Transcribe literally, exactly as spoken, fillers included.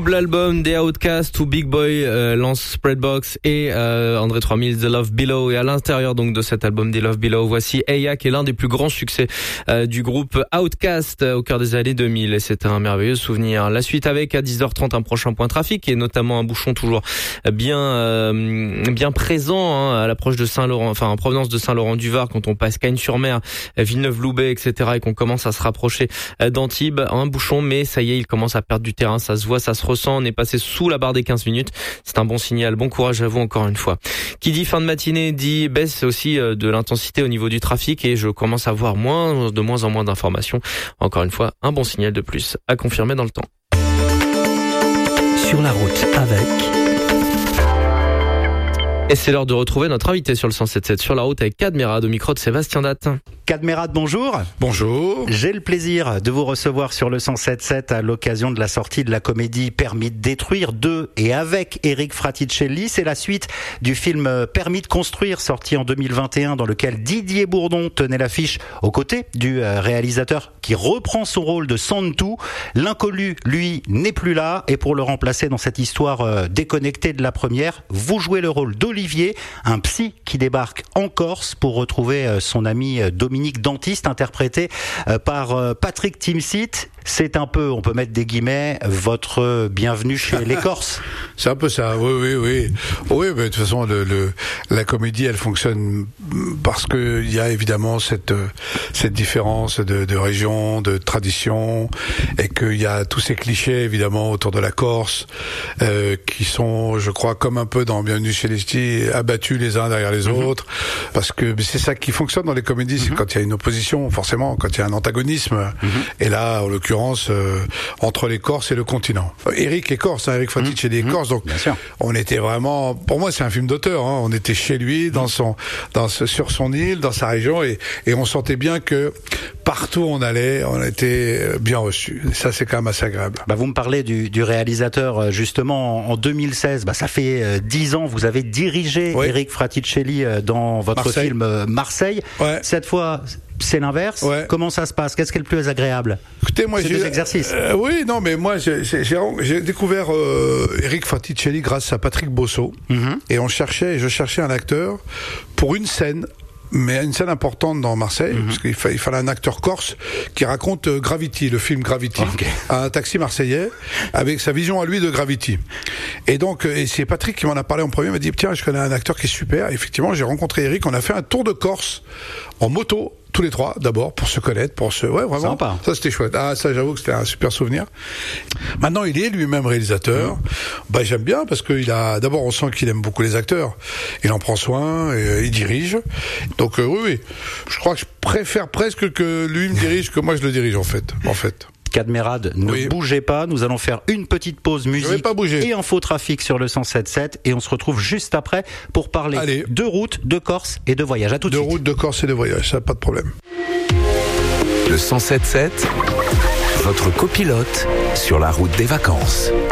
L'album des Outcasts où Big Boy euh, lance Spreadbox et euh, André trois mille The Love Below, et à l'intérieur donc de cet album des Love Below, voici Eya qui est l'un des plus grands succès euh, du groupe Outcast euh, au cœur des années deux mille, et c'est un merveilleux souvenir. La suite avec à dix heures trente un prochain point trafic et notamment un bouchon toujours bien euh, bien présent hein, à l'approche de Saint-Laurent, enfin en provenance de Saint-Laurent-du-Var quand on passe Cagnes-sur-Mer, Villeneuve-Loubet, et cetera, et qu'on commence à se rapprocher d'Antibes. Un bouchon, mais ça y est, il commence à perdre du terrain, ça se voit, ça se ressent, on est passé sous la barre des quinze minutes. C'est un bon signal. Bon courage à vous encore une fois. Qui dit fin de matinée dit baisse aussi de l'intensité au niveau du trafic, et je commence à voir moins, de moins en moins d'informations. Encore une fois, un bon signal de plus à confirmer dans le temps. Sur la route avec... Et c'est l'heure de retrouver notre invité sur le cent sept sept sur la route avec Cadmerade au micro de Sébastien Datte. Cadmerade, bonjour. Bonjour. J'ai le plaisir de vous recevoir sur le cent sept sept à l'occasion de la sortie de la comédie Permis de détruire de et avec Eric Fraticelli. C'est la suite du film Permis de construire, sorti en deux mille vingt et un, dans lequel Didier Bourdon tenait l'affiche aux côtés du réalisateur qui reprend son rôle de Santou. L'inconnu, lui, n'est plus là, et pour le remplacer dans cette histoire déconnectée de la première, vous jouez le rôle d'Olivier, un psy qui débarque en Corse pour retrouver son ami Dominique Dentiste, interprété par Patrick Timsit. C'est un peu, on peut mettre des guillemets, votre bienvenue chez les Corses. C'est un peu ça, oui, oui, oui. Oui, mais de toute façon, le, le, la comédie, elle fonctionne parce que il y a évidemment cette, cette différence de, de région, de tradition, et qu'il y a tous ces clichés, évidemment, autour de la Corse, euh, qui sont, je crois, comme un peu dans Bienvenue chez les Ch'tis, abattus les uns derrière les mm-hmm. autres, parce que c'est ça qui fonctionne dans les comédies, mm-hmm. c'est quand il y a une opposition, forcément, quand il y a un antagonisme, mm-hmm. et là, en l'occurrence, Euh, entre les Corses et le continent. Eric est Corse, hein, Eric Fraticelli est Corse, donc on était vraiment, pour moi c'est un film d'auteur, hein, on était chez lui, dans son, dans ce, sur son île, dans sa région, et, et on sentait bien que partout où on allait, on était bien reçus. Ça, c'est quand même assez agréable. Bah, vous me parlez du, du réalisateur, justement, en deux mille seize, bah, ça fait dix ans, vous avez dirigé oui. Eric Fraticelli dans votre Marseille. film Marseille. Ouais. Cette fois, c'est l'inverse. Ouais. Comment ça se passe? Qu'est-ce qui est le plus agréable? Écoutez, moi, c'est j'ai deux exercices. Euh, oui, non, mais moi, j'ai, j'ai, j'ai découvert euh, Eric Fraticelli grâce à Patrick Bosso, mm-hmm. et on cherchait, je cherchais un acteur pour une scène. Mais une scène importante dans Marseille, mm-hmm. parce qu'il fallait, il fallait un acteur corse qui raconte euh, Gravity, le film Gravity, okay. un taxi marseillais, avec sa vision à lui de Gravity. Et donc, et c'est Patrick qui m'en a parlé en premier, il m'a dit, tiens, je connais un acteur qui est super. Et effectivement, j'ai rencontré Eric, on a fait un tour de Corse en moto, tous les trois, d'abord, pour se connaître, pour se... Ouais, vraiment. Sympa. Ça, c'était chouette. Ah, ça, j'avoue que c'était un super souvenir. Maintenant, il est lui-même réalisateur. Mmh. Bah, j'aime bien, parce qu'il a... D'abord, on sent qu'il aime beaucoup les acteurs. Il en prend soin, et, euh, il dirige. Donc, euh, oui, oui. Je crois que je préfère presque que lui me dirige que moi je le dirige, en fait. En fait. Cadmerade, ne oui. bougez pas, nous allons faire une petite pause musique et infotrafic sur le cent sept sept, et on se retrouve juste après pour parler Allez. de route, de Corse et de voyage. À tout de, de suite. De route, de Corse et de voyage, ça pas de problème. Le cent sept sept, votre copilote sur la route des vacances.